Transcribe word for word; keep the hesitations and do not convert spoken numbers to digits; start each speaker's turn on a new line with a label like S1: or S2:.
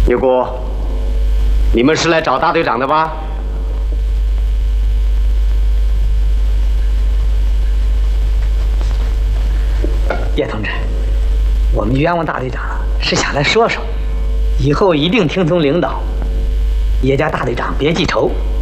S1: 牛姑，你们是来找大队长的吧？
S2: 叶同志，我们冤枉大队长了，是想来说说，以后一定听从领导。叶家大队长别记仇。